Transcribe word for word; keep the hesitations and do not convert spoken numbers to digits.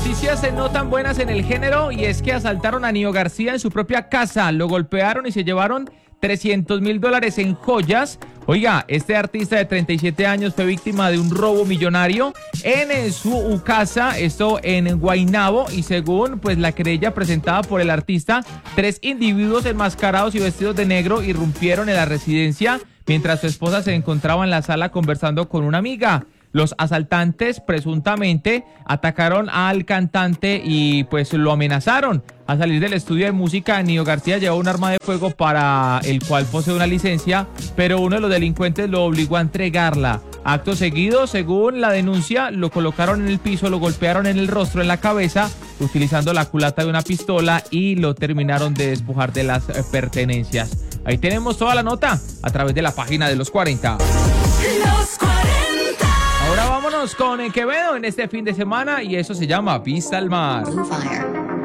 noticias no tan buenas en el género y es que asaltaron a Nio García en su propia casa, lo golpearon y se llevaron trescientos mil dólares en joyas. Oiga, este artista de treinta y siete años fue víctima de un robo millonario en, en su casa, esto en Guaynabo, y según pues la querella presentada por el artista, tres individuos enmascarados y vestidos de negro irrumpieron en la residencia mientras su esposa se encontraba en la sala conversando con una amiga. Los asaltantes presuntamente atacaron al cantante y pues lo amenazaron. Al salir del estudio de música, Nio García llevó un arma de fuego para el cual posee una licencia, pero uno de los delincuentes lo obligó a entregarla. Acto seguido, según la denuncia, lo colocaron en el piso, lo golpearon en el rostro, en la cabeza, utilizando la culata de una pistola y lo terminaron de despojar de las pertenencias. Ahí tenemos toda la nota a través de la página de Los cuarenta. Los cuarenta. Ahora vámonos con Quevedo en este fin de semana y eso se llama Vista al Mar. Blue Fire.